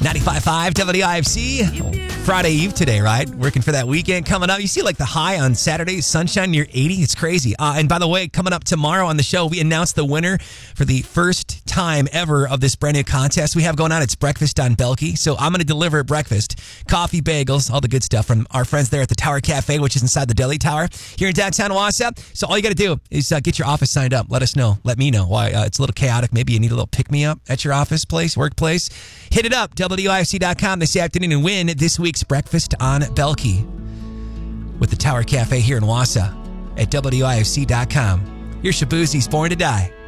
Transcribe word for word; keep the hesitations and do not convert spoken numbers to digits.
ninety-five point five W I F C. Friday Eve today, right? Working for that weekend coming up. You see like the high on Saturday, sunshine near eighty. It's crazy. Uh, and by the way, coming up tomorrow on the show, we announced the winner for the first time ever of this brand new contest we have going on. It's Breakfast on Belky. So I'm going to deliver breakfast, coffee, bagels, all the good stuff from our friends there at the Tower Cafe, which is inside the Deli Tower here in downtown Wausau. So all you got to do is uh, get your office signed up. Let us know. Let me know why uh, it's a little chaotic. Maybe you need a little pick-me-up at your office place, workplace. Hit it up, W I F C dot com this afternoon and win this week's Breakfast on Belky with the Tower Cafe here in Wausau at W I F C dot com. Your Shaboozie's born to die.